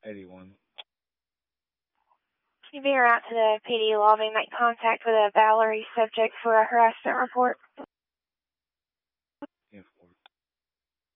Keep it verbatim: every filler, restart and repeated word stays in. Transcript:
eighty-one. Can you be around to the P D lobby and make contact with a Valerie subject for a harassment report?